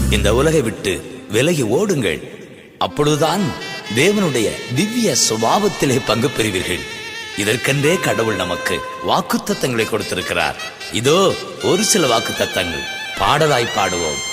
இந்த உலகை விட்டு விலகி ஓடுங்கள். அப்பொழுதுதான் தேவனுடைய திவ்ய சுபாவத்திலே பங்கு பெறுவீர்கள். இதற்கென்றே கடவுள் நமக்கு வாக்குத்தத்தங்களை கொடுத்திருக்கிறார். இதோ ஒரு சில வாக்குத்தத்தங்கள். பாடலாய் பாடுவோம்.